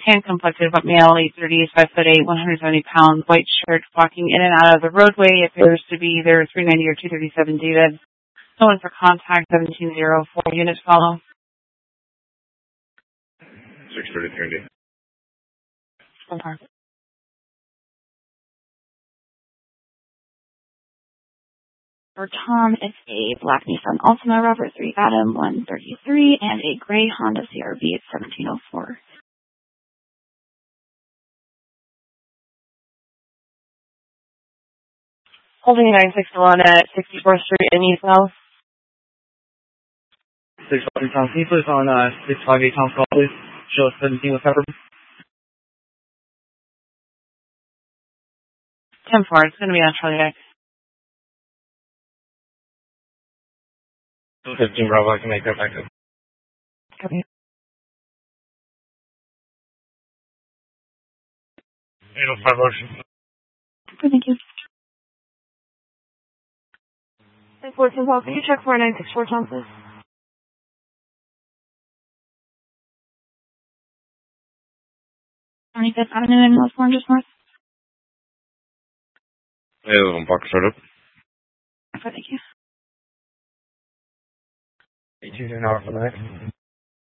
tan complected, but male, 8'30", 5'8", 170 pounds, white shirt, walking in and out of the roadway. Appears to be either 390 or 237 dated. No one for contact, 1704. Units follow. 633. For Tom, it's a black Nissan Altima, Robert 3 Adam 133, and a gray Honda CRV at 1704. Holding 961 at 64th Street in East South. 653 Tom, can you put us on 658 Tom's call, please? Show us 17 with Pepper. 10-4, it's going to be on Charlie Deck. 15 Bravo, I can make that back up. Copy. 805 Ocean. Thank you. 14 Paul, can you check 4964 Tom, please? Fifth Avenue in West Orange, just north. Hey, this is on Park Startup. Thank you. 18 an hour for that.